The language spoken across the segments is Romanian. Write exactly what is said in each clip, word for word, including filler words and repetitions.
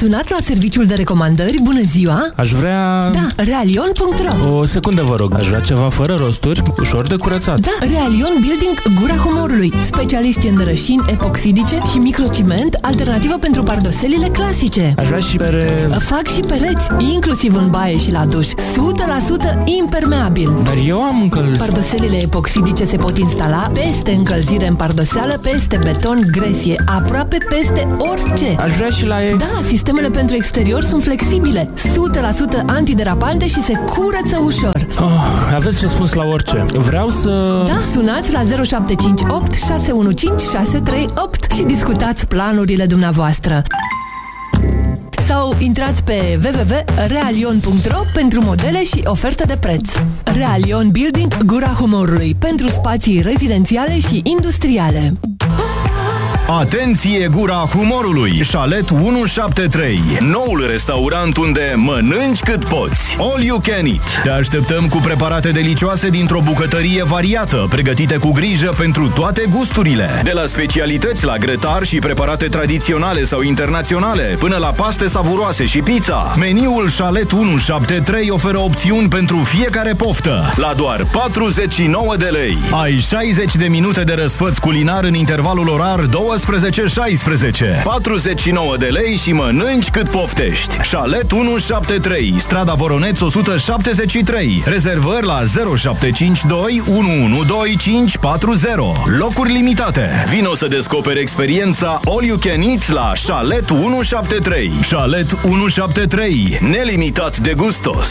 sunat la serviciul de recomandări? Bună ziua! Aș vrea... Da, realion punct ro. O secundă, vă rog. Aș vrea ceva fără rosturi, ușor de curățat. Da, Realion Building Gura Humorului. Specialiști în rășini epoxidice și microciment, alternativă pentru pardoselile clasice. Aș vrea și pere... Fac și pereți, inclusiv în baie și la duș. o sută la sută impermeabil. Dar eu am încălzit. Pardoselile epoxidice se pot instala peste încălzire în pardoseală, peste beton, gresie, aproape peste orice. Aș vrea și la ex. Da, sistemele pentru exterior sunt flexibile, o sută la sută antiderapante și se curăță ușor. Oh, aveți răspuns la orice. Vreau să... Da, sunați la zero șapte cinci opt șase unu cinci șase trei opt și discutați planurile dumneavoastră. Sau intrați pe w w w punct realion punct ro pentru modele și oferte de preț. Realion Building Gura Humorului, pentru spații rezidențiale și industriale. Atenție, Gura Humorului! Chalet unu șapte trei, noul restaurant unde mănânci cât poți. All you can eat. Te așteptăm cu preparate delicioase dintr-o bucătărie variată, pregătite cu grijă pentru toate gusturile. De la specialități la grătar și preparate tradiționale sau internaționale, până la paste savuroase și pizza. Meniul Chalet unu șapte trei oferă opțiuni pentru fiecare poftă, la doar patruzeci și nouă de lei. Ai șaizeci de minute de răsfăț culinar în intervalul orar douăsprezece șaisprezece. patruzeci și nouă de lei și mănânci cât poftești. Chalet unu șapte trei, strada Voroneț o sută șaptezeci și trei. Rezervări la zero șapte cinci doi unu unu doi cinci patru zero. Locuri limitate. Vino să descoperi experiența All You Can Eat la Chalet unu șapte trei. Chalet unu șapte trei. Nelimitat de gustos.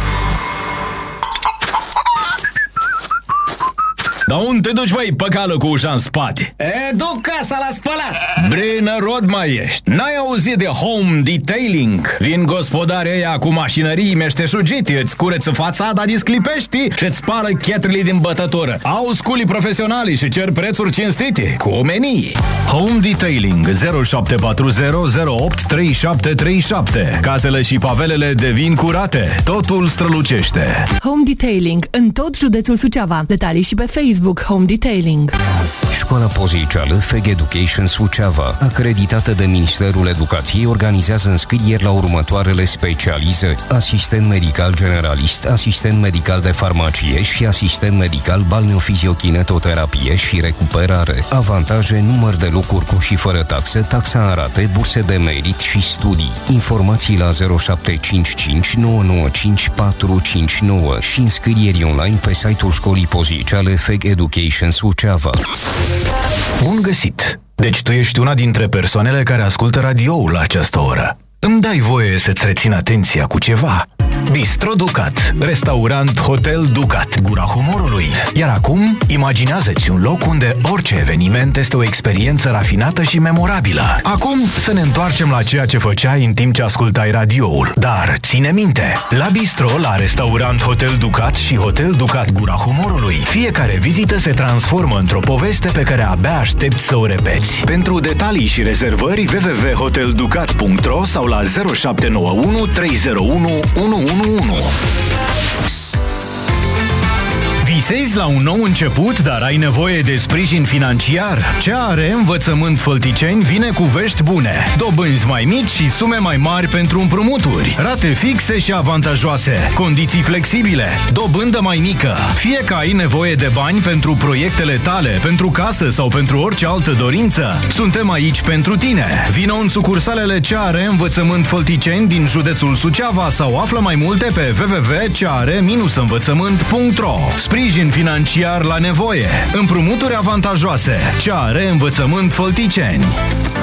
Dar unde te duci, băi, păcală cu ușa în spate? E, duc casa la spălat. Brină rod mai ești. N-ai auzit de Home Detailing? Vin gospodari ăia cu mașinării meșteșugite, îți curăță fațada din sclipești și îți spală chetrele din bătătură. Au sculi profesionali și cer prețuri cinstite, cu omenie. Home Detailing zero șapte patru zero zero opt trei șapte trei șapte. Casele și pavelele devin curate. Totul strălucește. Home Detailing în tot județul Suceava. Detalii și pe Facebook. Home Detailing. Școala poziceală F E G Education Suceava, acreditată de Ministerul Educației, organizează înscrieri la următoarele specializări: asistent medical generalist, asistent medical de farmacie și asistent medical balneofiziokinetoterapie și recuperare. Avantaje: număr de locuri cu și fără taxe, taxa în rate, burse de merit și studii. Informații la zero șapte cinci cinci nouă nouă cinci patru cinci nouă și înscrieri online pe site-ul școlii poziceale F E G Education Suceava. Bun găsit! Deci tu ești una dintre persoanele care ascultă radioul la această oră. Îmi dai voie să-ți rețin atenția cu ceva? Bistro Ducat, restaurant Hotel Ducat, Gura Humorului. Iar acum, imaginează-ți un loc unde orice eveniment este o experiență rafinată și memorabilă. Acum să ne întoarcem la ceea ce făceai în timp ce ascultai radioul. Dar ține minte, la Bistro, la restaurant Hotel Ducat și Hotel Ducat Gura Humorului, fiecare vizită se transformă într-o poveste pe care abia aștepți să o repeți. Pentru detalii și rezervări, w w w punct hotel ducat punct ro sau la zero șapte nouă unu trei zero unu unu unu unu. Visezi la un nou început, dar ai nevoie de sprijin financiar? C A R Învățământ Fălticeni vine cu vești bune. Dobânzi mai mici și sume mai mari pentru împrumuturi. Rate fixe și avantajoase. Condiții flexibile. Dobândă mai mică. Fie că ai nevoie de bani pentru proiectele tale, pentru casă sau pentru orice altă dorință, suntem aici pentru tine. Vino în sucursalele C A R Învățământ Fălticeni din județul Suceava sau află mai multe pe w w w punct c a r învățământ punct ro. Sprijin financiar la nevoie. Împrumuturi avantajoase. C A R Învățământ Fălticeni.